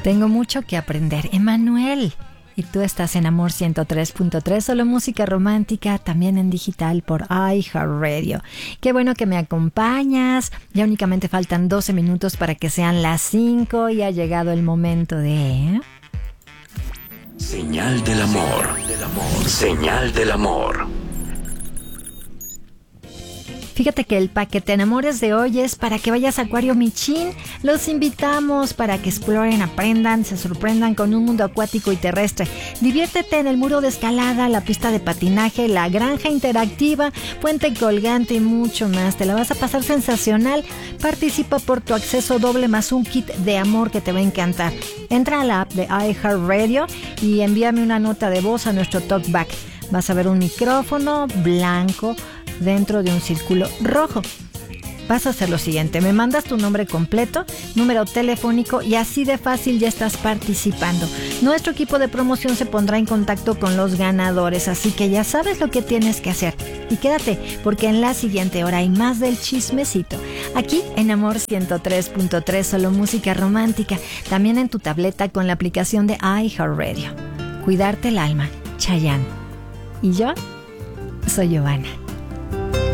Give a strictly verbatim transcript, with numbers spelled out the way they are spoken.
Tengo mucho que aprender. Emanuel. Y tú estás en Amor ciento tres punto tres, solo música romántica, también en digital por iHeartRadio. Qué bueno que me acompañas. Ya únicamente faltan doce minutos para que sean las cinco y ha llegado el momento de... Señal del amor. Señal del amor. Fíjate que el paquete Enamores de hoy es para que vayas a Acuario Michin. Los invitamos para que exploren, aprendan, se sorprendan con un mundo acuático y terrestre. Diviértete en el muro de escalada, la pista de patinaje, la granja interactiva, puente colgante y mucho más. Te la vas a pasar sensacional. Participa por tu acceso doble más un kit de amor que te va a encantar. Entra a la app de iHeartRadio y envíame una nota de voz a nuestro talkback. Vas a ver un micrófono blanco dentro de un círculo rojo. Vas a hacer lo siguiente: me mandas tu nombre completo, número telefónico y así de fácil ya estás participando. Nuestro equipo de promoción se pondrá en contacto con los ganadores, así que ya sabes lo que tienes que hacer. Y quédate, porque en la siguiente hora hay más del chismecito. Aquí en Amor ciento tres punto tres, solo música romántica. También en tu tableta con la aplicación de iHeartRadio. Cuidarte el alma, Chayanne. Y yo soy Giovanna.